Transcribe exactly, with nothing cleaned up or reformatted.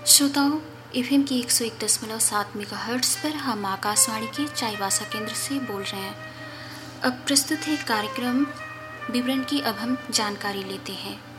श्रोताओं, एफएम की एक सौ एक दशमलव सात मेगाहर्ट्ज़ पर हम आकाशवाणी के चाईबासा केंद्र से बोल रहे हैं। अब प्रस्तुत है कार्यक्रम विवरण की। अब हम जानकारी लेते हैं।